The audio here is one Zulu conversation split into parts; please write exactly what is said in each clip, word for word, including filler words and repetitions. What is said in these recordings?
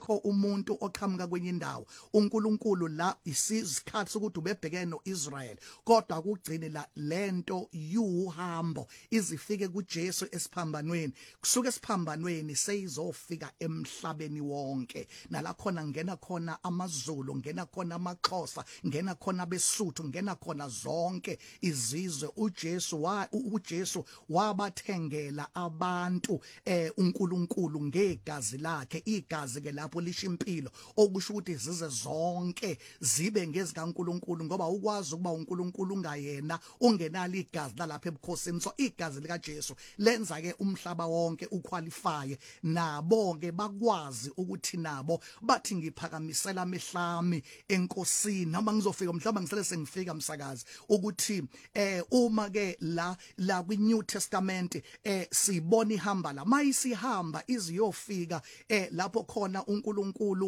akekho umuntu oqhamuka kwenye indawo uNkulunkulu la isikhathi sokuthi ubebhekene noIsrael kodwa kugcine la lento yuhambo izifike kuJesu esiphambanweni kusuka esiphambanweni seyizofika emhlabeni wonke nala khona ngena khona amaZulu ngena khona amaXhosa ngena khona beSuthu ngena khona zonke izizwe uJesu wa uJesu wabathengela abantu eh uNkulunkulu ngegazi lakhe igazi ke lapho lisho impilo okusho ukuthi zize zonke zibe ngezikaNkulunkulu ngoba ukwazi ukuba uNkulunkulu ungayena ungenalo igazi lalapha ebukhosini so igazi lika Jesu lenza ke umhlaba wonke uqualify nabo ke bakwazi ukuthi nabo bathi ngiphakamisela amehlami enkosini noma ngizofika mhlawumbe ngisele sengifika msakazi ukuthi eh uma ke la la kwi New Testament eh sibona ihamba la mayisihamba iziyofika eh lapho khona uNkulunkulu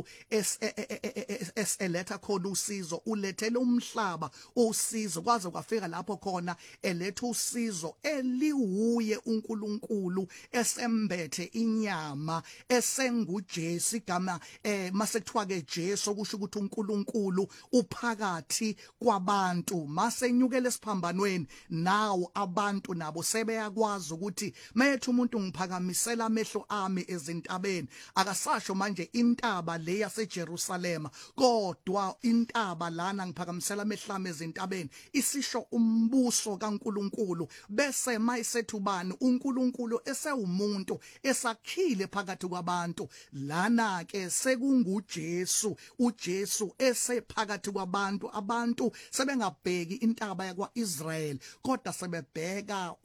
eseletha khona usizo ulethele umhlaba usizo kwaze kwafika lapho khona eletha usizo eliwuye uNkulunkulu esembethe inyama esenguJesu igama eh masekuthiwa ke Jesu okusho ukuthi uNkulunkulu uphakathi kwabantu masenyukele esiphambanweni nawo abantu nabo sebeyakwazi ukuthi methu umuntu ngiphakamisela amehlo ami ezintabeni akasasho manje intaba le yaseJerusalema kodwa intaba lana ngiphakamisela amehlo ami ezintabeni isisho umbuso kaNkulunkulu bese mayisethu bani uNkulunkulu esewumuntu esakhile phakathi kwabantu lana ke sekunguJesu uJesu esephakathi kwabantu abantu sebengabheki intaba yakwaIsrael kodwa sebebheka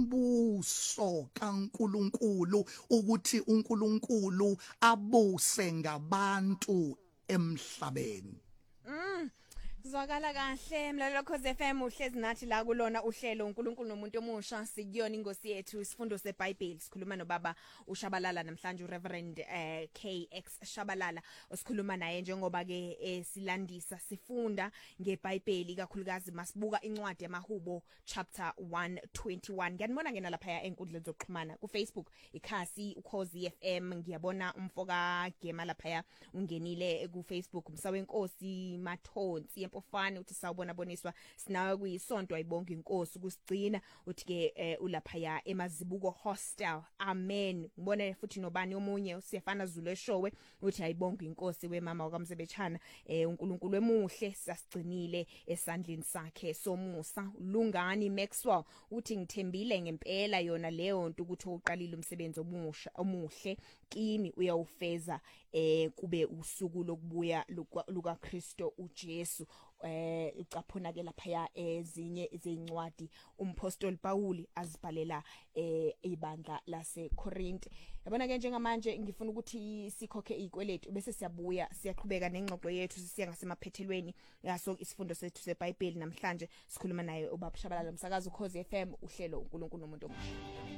umbuso kaNkulunkulu ukuthi uNkulunkulu abuse ngabantu emhlabeni. Mm. Zwakala kahle mlalelo Khosi F M uhlezi nathi la kulona uhlelo uNkulunkulu nomuntu omusha sikuyona ingosi yethu isifundo seBhayibheli sikhuluma nobaba uShabalala namhlanje uReverend eh, K X Shabalala osikhuluma naye njengoba ke eh, silandisa sifunda ngeBhayibheli kakhulukazi masibuka incwadi yamaHubo chapter one twenty-one ngiyanibona ngena lapha enkundleni zokuxhumana kuFacebook ikhasi uKhosi F M ngiyabona umfoka Gema lapha ungenile kuFacebook umsawenkosi Mathonsi ofana uthi sawubona boniswa sinawe kuyisonto ayibonga inkosi ukusigcina uthi ke eh, ulaphaya emazibuko hostel amen ngibone futhi nobani omunye siyafana Zulu eshowe uthi ayibonga inkosi wemama wakamsebechana eh, uNkulunkulu emuhle sasigcinile esandleni sakhe somusa Lungani Maxwell uthi ngithembile ngempela yona leyo nto ukuthi uqalile umsebenzi omusha omuhle kimi uyawufeza eh kube usuku lokubuya luka Kristo uJesu eh ucaphuna ke lapha ezinye izincwadi umpostoli Pauli azibhalela eh ibandla lase Corinth yabona ke njengamanje ngifuna ukuthi sikhokhe izikweletu bese siyabuya siyaqhubeka nengxoxo yethu sisiya ngasemaphethelweni yaso isifundo sethu seBhayibheli namhlanje sikhuluma naye ubaba Shabalala umsakazo Khosi F M uhlelo uNkulunkulu nomuntu omusha.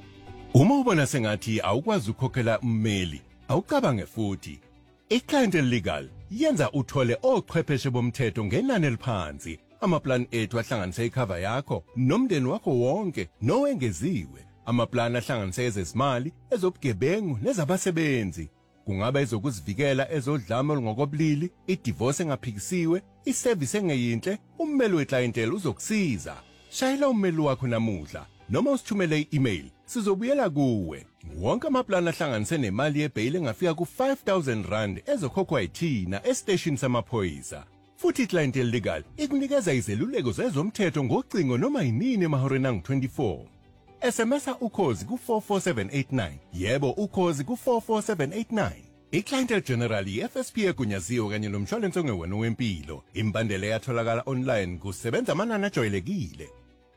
Uma ubona sengathi awukwazi ukukhokhela ummeli awucabange futhi iClientele Legal yenza uthole ochwepheshe bomthetho ngenani eliphansi amaplan ethu ahlanganisa icover yakho nomndeni wakho wonke nowengeziwe amaplan ahlanganisa ezezimali ezobugebengu nezabasebenzi kungaba ezokuzivikela ezodlame olungokobulili idivorce engaphikisiwe iservice engeyinhle ummeli weClientele uzokusiza shayela ummeli wakho namuhla noma usithumele i-email sizobuyela kuwe wonke amaplan ahlanganise nemali yebail engafika ku five thousand rand ezokhokhwa yithina estation samaphoyisa futhi iClientele Legal ikunikeza izeluleko zezomthetho ngocingo noma yinini emahoreni angu twenty-four S M S ukhozi ku four four seven eight nine yebo ukhozi ku four four seven eight nine iClientele General F S P egunyaziwe kanye nomshwalense ongewena wempilo imbandela yatholakala online kusebenza amanani ajwayelekile.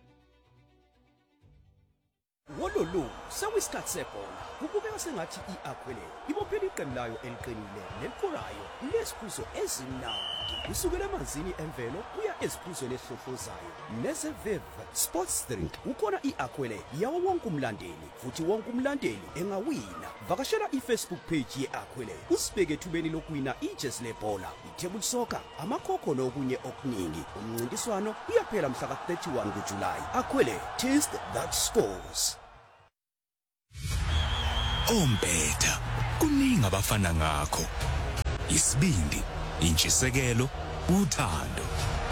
Wololo sewisikhathi sebhola kubukeka sengathi iAquile ibophela iqembu layo eliqinile nelikorayo lesiphuzo ezimnandi kusukela emanzini emvelo kuya eziphuzweni ehlohlozayo nezeviv sports drink ukhona iAquile yawo wonke umlandeli futhi wonke umlandeli engawina vakashela iFacebook page yeAquile usibeke ethubeni lokuwina ijezi lebhola itable soccer amakhokho nokunye okuningi umncintiswano uyaphela mhla ka thirty-one kuJuly Aquile taste that scores. Ombetha kuningi abafana ngakho isibindi, intshisekelo, uthando.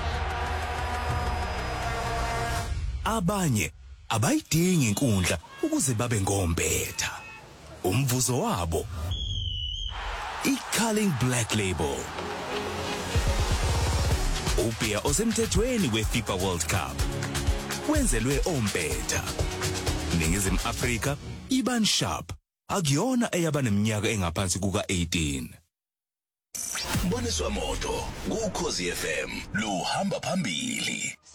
Abanye abayidingi inkundla ukuze babe ngompetha. Umvuzo wabo iCulling Black Label. Ubia osemthethweni weFIFA World Cup. Wenzelwe ompetha. Ningizimu Afrika Iban Sharp. Akuyona eyabaneminyaka engaphansi kuka eighteen. Boniswa moto ku Khosi F M lo hamba phambili.